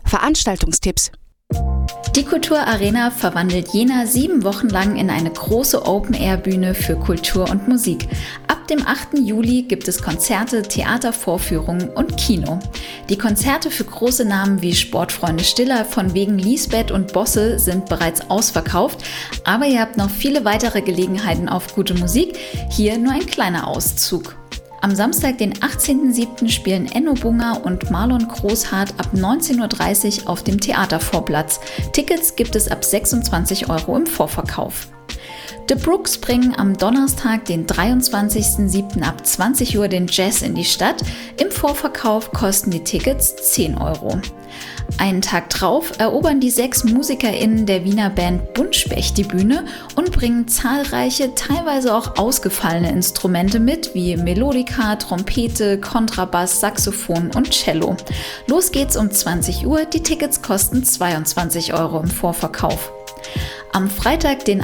Veranstaltungstipps. Die Kulturarena verwandelt Jena 7 Wochen lang in eine große Open-Air-Bühne für Kultur und Musik. Ab dem 8. Juli gibt es Konzerte, Theatervorführungen und Kino. Die Konzerte für große Namen wie Sportfreunde Stiller von wegen Lisbeth und Bosse sind bereits ausverkauft, aber ihr habt noch viele weitere Gelegenheiten auf gute Musik. Hier nur ein kleiner Auszug. Am Samstag, den 18.07. spielen Enno Bunger und Marlon Großhardt ab 19.30 Uhr auf dem Theatervorplatz. Tickets gibt es ab 26 € im Vorverkauf. The Brooks bringen am Donnerstag, den 23.07. ab 20 Uhr den Jazz in die Stadt. Im Vorverkauf kosten die Tickets 10 €. Einen Tag drauf erobern die 6 MusikerInnen der Wiener Band Buntspecht die Bühne und bringen zahlreiche, teilweise auch ausgefallene Instrumente mit, wie Melodika, Trompete, Kontrabass, Saxophon und Cello. Los geht's um 20 Uhr, die Tickets kosten 22 € im Vorverkauf. Am Freitag, den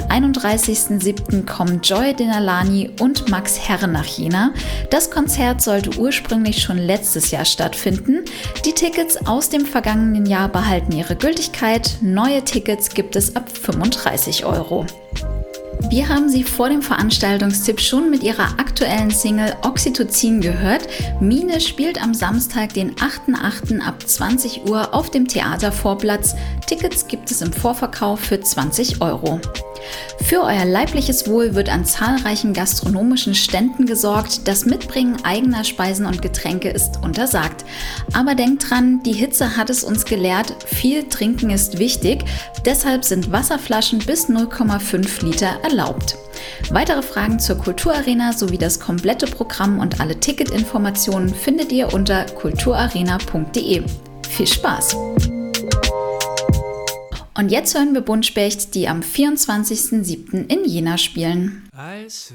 31.07. kommen Joy Denalani und Max Herre nach Jena. Das Konzert sollte ursprünglich schon letztes Jahr stattfinden. Die Tickets aus dem vergangenen Jahr behalten ihre Gültigkeit. Neue Tickets gibt es ab 35 €. Wir haben sie vor dem Veranstaltungstipp schon mit ihrer aktuellen Single Oxytocin gehört. Mine spielt am Samstag, den 8.08. ab 20 Uhr auf dem Theatervorplatz. Tickets gibt es im Vorverkauf für 20 €. Für euer leibliches Wohl wird an zahlreichen gastronomischen Ständen gesorgt. Das Mitbringen eigener Speisen und Getränke ist untersagt. Aber denkt dran, die Hitze hat es uns gelehrt, viel Trinken ist wichtig. Deshalb sind Wasserflaschen bis 0,5 Liter erlaubt. Weitere Fragen zur Kulturarena sowie das komplette Programm und alle Ticketinformationen findet ihr unter kulturarena.de. Viel Spaß! Und jetzt hören wir Buntspecht, die am 24.07. in Jena spielen. Als